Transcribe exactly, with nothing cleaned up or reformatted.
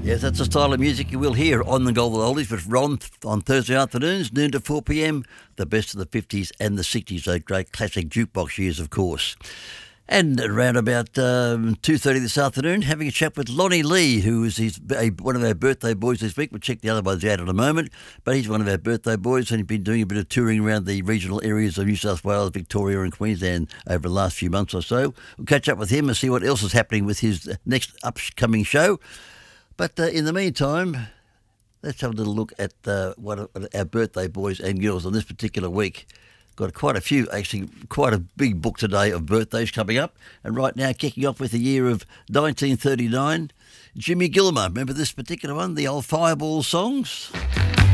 Yes, that's the style of music you will hear on the Golden Oldies with Ron on Thursday afternoons, noon to four p m. The best of the fifties and the sixties, those great classic jukebox years, of course. And around about um, two thirty this afternoon, having a chat with Lonnie Lee, who is his, a, one of our birthday boys this week. We'll check the other ones out in a moment, but he's one of our birthday boys, and he's been doing a bit of touring around the regional areas of New South Wales, Victoria and Queensland over the last few months or so. We'll catch up with him and see what else is happening with his next upcoming show. But uh, in the meantime, let's have a little look at uh, what our birthday boys and girls on this particular week. Got quite a few, actually, quite a big book today of birthdays coming up. And right now, kicking off with the year of nineteen thirty-nine, Jimmy Gilmer. Remember this particular one, the old Fireball songs?